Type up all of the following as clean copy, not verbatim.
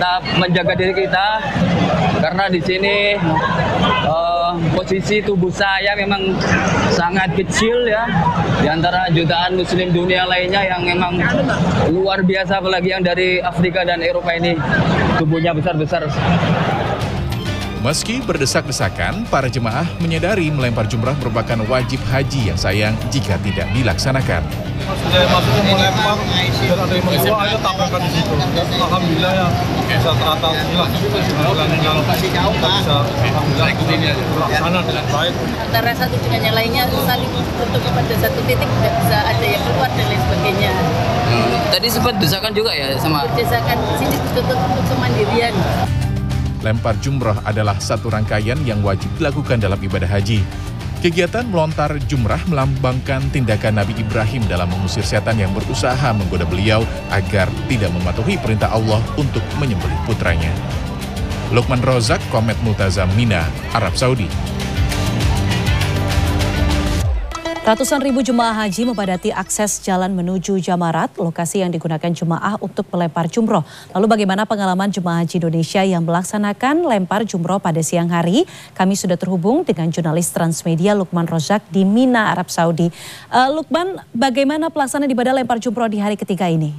tetap menjaga diri kita karena di sini posisi tubuh saya memang sangat kecil ya di antara jutaan muslim dunia lainnya yang memang luar biasa, apalagi yang dari Afrika dan Eropa ini tubuhnya besar-besar. Meski berdesak-desakan, para jemaah menyadari melempar jumrah merupakan wajib haji yang sayang jika tidak dilaksanakan. Saya masuknya mau lempar, dan ada yang mencoba, ayo tabrakan di situ. Alhamdulillah ya, bisa teratasi lah. Kalau bisa, alhamdulillah, terlaksana dengan baik. Antara satu dengan yang lainnya saling untuk kepada satu titik, tidak bisa ada yang keluar dan lain sebagainya. Tadi sempat desakan juga ya sama? Desakan sini ditutup untuk kemandirian. Lempar jumrah adalah satu rangkaian yang wajib dilakukan dalam ibadah haji. Kegiatan melontar jumrah melambangkan tindakan Nabi Ibrahim dalam mengusir setan yang berusaha menggoda beliau agar tidak mematuhi perintah Allah untuk menyembelih putranya. Lukman Rozak, Komet Multazam, Mina, Arab Saudi. Ratusan ribu jemaah haji memadati akses jalan menuju Jamarat, lokasi yang digunakan jemaah untuk melempar jumroh. Lalu bagaimana pengalaman jemaah haji Indonesia yang melaksanakan lempar jumroh pada siang hari? Kami sudah terhubung dengan jurnalis Transmedia Lukman Rozak di Mina, Arab Saudi. Lukman, bagaimana pelaksanaan ibadah lempar jumroh di hari ketiga ini?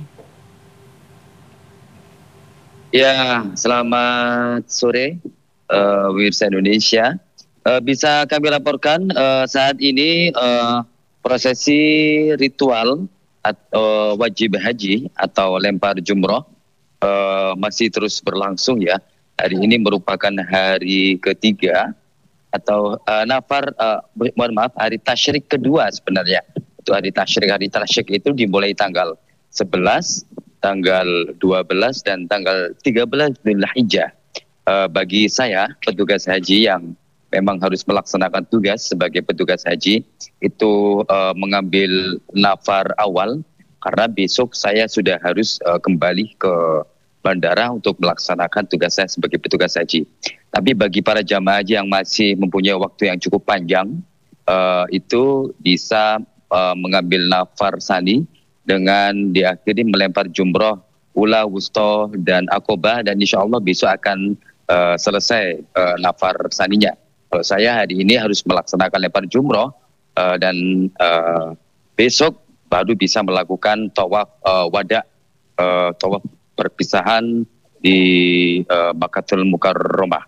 Ya, selamat sore, pemirsa Indonesia. Bisa kami laporkan saat ini prosesi ritual atau wajib haji atau lempar jumroh masih terus berlangsung ya. Hari ini merupakan hari ketiga atau hari tasyrik kedua sebenarnya. Itu hari tasyrik itu dimulai tanggal 11, tanggal 12 dan tanggal 13 Dzulhijjah. Bagi saya petugas haji yang memang harus melaksanakan tugas sebagai petugas haji itu mengambil nafar awal karena besok saya sudah harus kembali ke bandara untuk melaksanakan tugas saya sebagai petugas haji. Tapi bagi para jamaah haji yang masih mempunyai waktu yang cukup panjang itu bisa mengambil nafar sani dengan diakhiri melempar jumroh, ula, wusto dan akobah, dan insya Allah besok akan selesai nafar saninya. Kalau saya hari ini harus melaksanakan lempar jumroh dan besok baru bisa melakukan tawaf wada, tawaf perpisahan di Makkatul Mukarramah.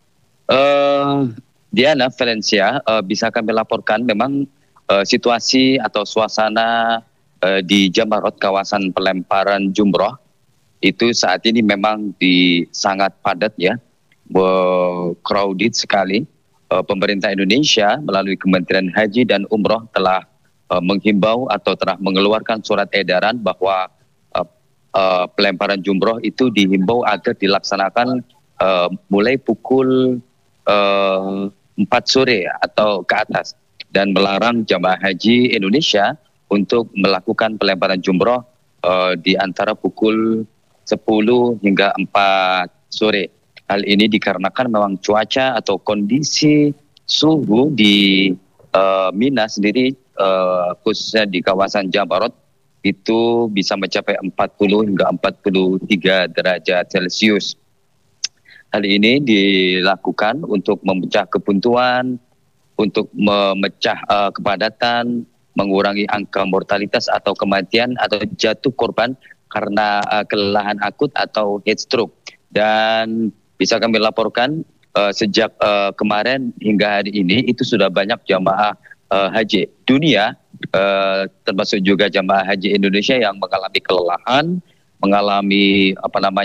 Diana Valencia, bisa kami laporkan memang situasi atau suasana di Jamarat, kawasan pelemparan jumroh itu saat ini memang sangat padat ya, crowded sekali. Pemerintah Indonesia melalui Kementerian Haji dan Umroh telah menghimbau atau telah mengeluarkan surat edaran bahwa pelemparan jumroh itu dihimbau agar dilaksanakan mulai pukul 4 sore atau ke atas, dan melarang jamaah haji Indonesia untuk melakukan pelemparan jumroh di antara pukul 10 hingga 4 sore. Hal ini dikarenakan memang cuaca atau kondisi suhu di Mina sendiri, khususnya di kawasan Jamarat, itu bisa mencapai 40 hingga 43 derajat Celcius. Hal ini dilakukan untuk memecah kebuntuan, untuk memecah kepadatan, mengurangi angka mortalitas atau kematian atau jatuh korban karena kelelahan akut atau heat stroke. Dan bisa kami laporkan sejak kemarin hingga hari ini itu sudah banyak jamaah haji dunia, termasuk juga jamaah haji Indonesia yang mengalami kelelahan, mengalami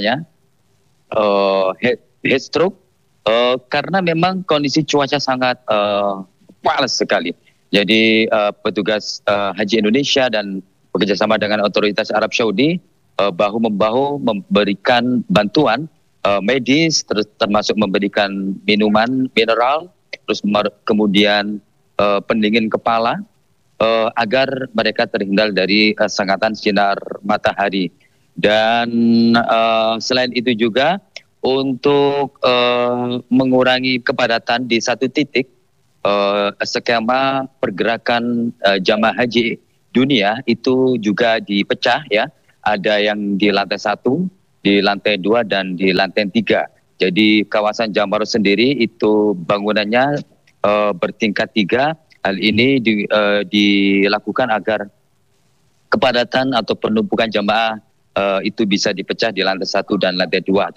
heat stroke karena memang kondisi cuaca sangat panas sekali. Jadi petugas haji Indonesia dan bekerjasama dengan otoritas Arab Saudi bahu-membahu memberikan bantuan medis, termasuk memberikan minuman mineral, terus kemudian pendingin kepala agar mereka terhindar dari sengatan sinar matahari. Dan selain itu juga untuk mengurangi kepadatan di satu titik, skema pergerakan jamaah haji dunia itu juga dipecah ya. Ada yang di lantai 1, di lantai 2 dan di lantai 3. Jadi kawasan Jamarot sendiri itu bangunannya bertingkat 3. Hal ini dilakukan agar kepadatan atau penumpukan jamaah itu bisa dipecah di lantai 1 dan lantai 2.